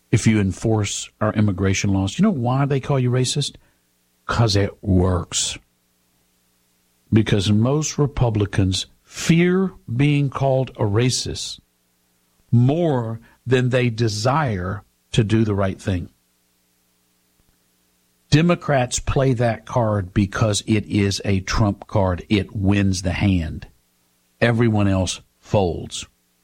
if you enforce our immigration laws. You know why they call you racist? Because it works. Because most Republicans fear being called a racist more than they desire to do the right thing. Democrats play that card because it is a trump card. It wins the hand. Everyone else folds.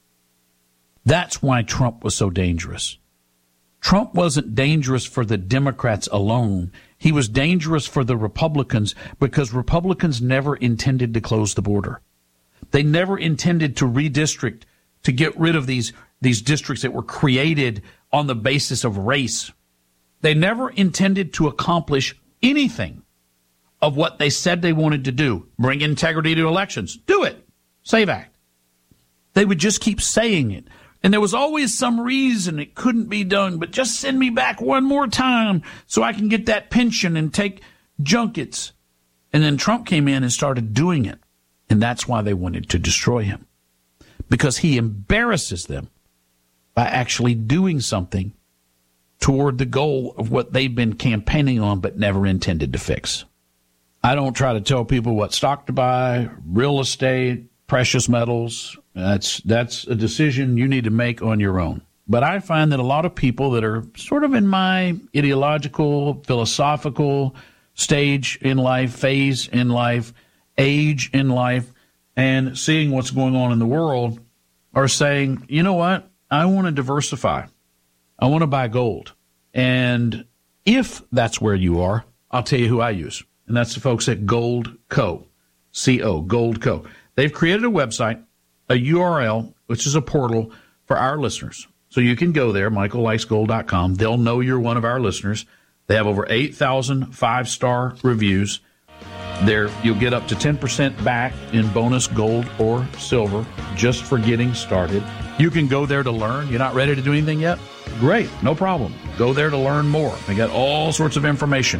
That's why Trump was so dangerous. Trump wasn't dangerous for the Democrats alone. He was dangerous for the Republicans because Republicans never intended to close the border. They never intended to redistrict, to get rid of these districts that were created on the basis of race. They never intended to accomplish anything of what they said they wanted to do. Bring integrity to elections. Do it. SAVE Act. They would just keep saying it. And there was always some reason it couldn't be done, but just send me back one more time so I can get that pension and take junkets. And then Trump came in and started doing it. And that's why they wanted to destroy him. Because he embarrasses them by actually doing something toward the goal of what they've been campaigning on but never intended to fix. I don't try to tell people what stock to buy, real estate, precious metals. That's a decision you need to make on your own. But I find that a lot of people that are sort of in my ideological, philosophical stage in life, phase in life, age in life, and seeing what's going on in the world are saying, you know what? I want to diversify. I want to buy gold. And if that's where you are, I'll tell you who I use. And that's the folks at Gold Co. C-O, Gold Co. They've created a website, a URL, which is a portal for our listeners. So you can go there, michaellikesgold.com. They'll know you're one of our listeners. They have over 8,000 five-star reviews. There, you'll get up to 10% back in bonus gold or silver just for getting started. You can go there to learn. You're not ready to do anything yet? Great, no problem. Go there to learn more. They got all sorts of information.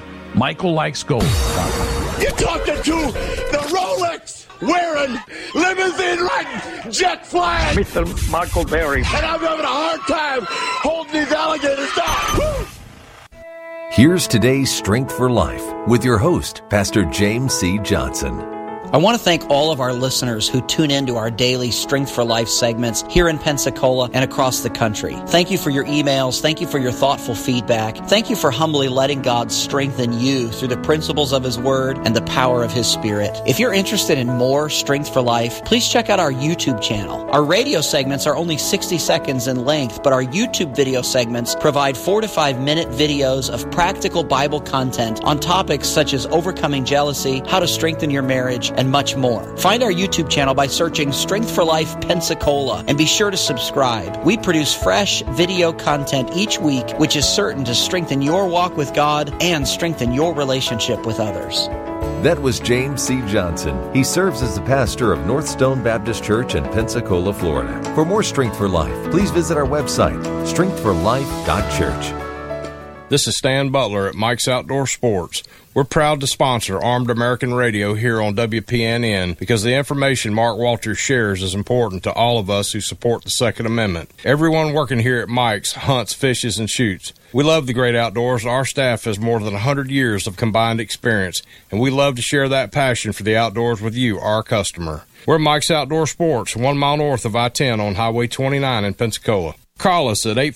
michaellikesgold.com. You're talking to the Rolex wearing, limousine riding, jet flying Mr. Michael Berry. And I'm having a hard time holding these alligators down. Woo! Here's today's Strength for Life with your host, Pastor James C. Johnson. I want to thank all of our listeners who tune into our daily Strength for Life segments here in Pensacola and across the country. Thank you for your emails. Thank you for your thoughtful feedback. Thank you for humbly letting God strengthen you through the principles of His Word and the power of His Spirit. If you're interested in more Strength for Life, please check out our YouTube channel. Our radio segments are only 60 seconds in length, but our YouTube video segments provide 4 to 5 minute videos of practical Bible content on topics such as overcoming jealousy, how to strengthen your marriage, and much more. Find our YouTube channel by searching Strength for Life Pensacola and be sure to subscribe. We produce fresh video content each week, which is certain to strengthen your walk with God and strengthen your relationship with others. That was James C. Johnson. He serves as the pastor of North Stone Baptist Church in Pensacola, Florida. For more Strength for Life, please visit our website, strengthforlife.church. This is Stan Butler at Mike's Outdoor Sports. We're proud to sponsor Armed American Radio here on WPNN because the information Mark Walters shares is important to all of us who support the Second Amendment. Everyone working here at Mike's hunts, fishes, and shoots. We love the great outdoors. Our staff has more than 100 years of combined experience, and we love to share that passion for the outdoors with you, our customer. We're Mike's Outdoor Sports, 1 mile north of I-10 on Highway 29 in Pensacola. Call us at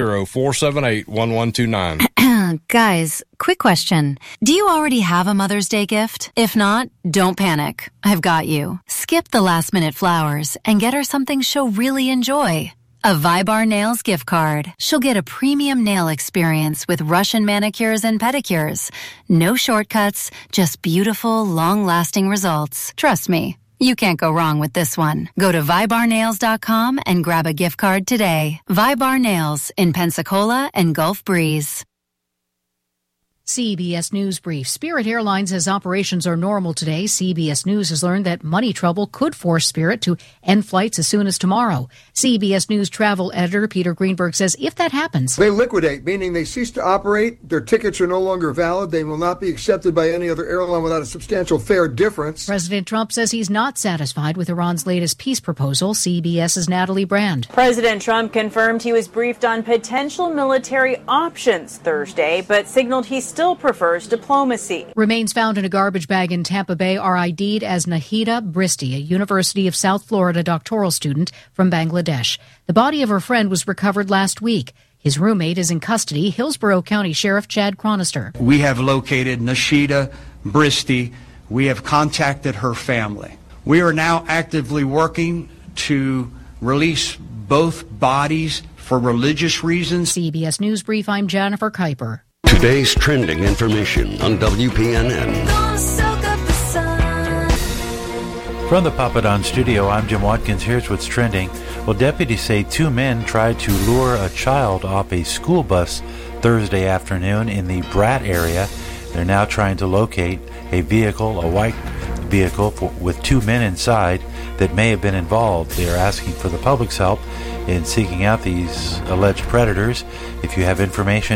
850-478-1129. Guys, quick question. Do you already have a Mother's Day gift? If not, don't panic. I've got you. Skip the last-minute flowers and get her something she'll really enjoy. A Vybar Nails gift card. She'll get a premium nail experience with Russian manicures and pedicures. No shortcuts, just beautiful, long-lasting results. Trust me. You can't go wrong with this one. Go to VybarNails.com and grab a gift card today. Vybar Nails in Pensacola and Gulf Breeze. CBS News brief. Spirit Airlines says operations are normal today. CBS News has learned that money trouble could force Spirit to end flights as soon as tomorrow. CBS News travel editor Peter Greenberg says if that happens, they liquidate, meaning they cease to operate. Their tickets are no longer valid. They will not be accepted by any other airline without a substantial fare difference. President Trump says he's not satisfied with Iran's latest peace proposal. CBS's Natalie Brand. President Trump confirmed he was briefed on potential military options Thursday, but signaled he still prefers diplomacy. Remains found in a garbage bag in Tampa Bay are ID'd as Nahida Bristi, a University of South Florida doctoral student from Bangladesh. The body of her friend was recovered last week. His roommate is in custody. Hillsborough County Sheriff Chad Chronister. We have located Nahida Bristi. We have contacted her family. We are now actively working to release both bodies for religious reasons. CBS News Brief, I'm Jennifer Kuiper. Today's trending information on WPNN. From the Papa Don studio, I'm Jim Watkins. Here's what's trending. Well, deputies say 2 men tried to lure a child off a school bus Thursday afternoon in the Bratt area. They're now trying to locate a vehicle, a white vehicle with 2 men inside that may have been involved. They are asking for the public's help in seeking out these alleged predators. If you have information,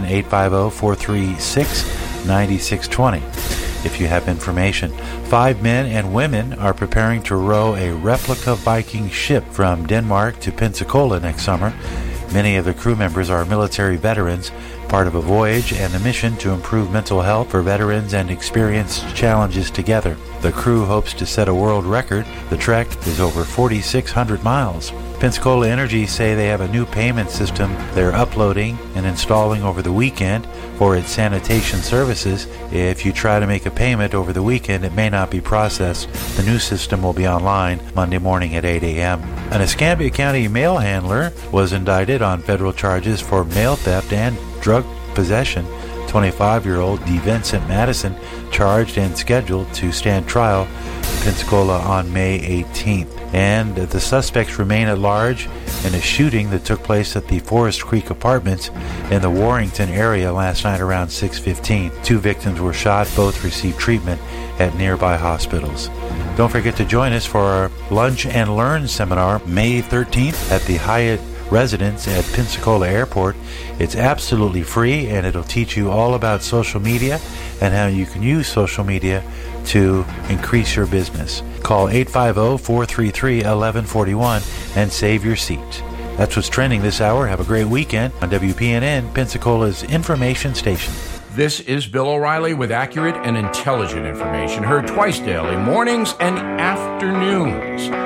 850-436-9620. If you have information. 5 men and women are preparing to row a replica Viking ship from Denmark to Pensacola next summer. Many of the crew members are military veterans, part of a voyage and a mission to improve mental health for veterans and experience challenges together. The crew hopes to set a world record. The trek is over 4,600 miles. Pensacola Energy say they have a new payment system they're uploading and installing over the weekend for its sanitation services. If you try to make a payment over the weekend, it may not be processed. The new system will be online Monday morning at 8 a.m. An Escambia County mail handler was indicted on federal charges for mail theft and drug possession. 25-year-old D. Vincent Madison charged and scheduled to stand trial in Pensacola on May 18th. And the suspects remain at large in a shooting that took place at the Forest Creek Apartments in the Warrington area last night around 6:15. 2 victims were shot. Both received treatment at nearby hospitals. Don't forget to join us for our Lunch and Learn seminar May 13th at the Hyatt Residence at Pensacola Airport. It's absolutely free, and it'll teach you all about social media and how you can use social media to increase your business. Call 850-433-1141 and save your seat. That's what's trending this hour. Have a great weekend on WPNN, Pensacola's information station. This is Bill O'Reilly with accurate and intelligent information heard twice daily, mornings and afternoons.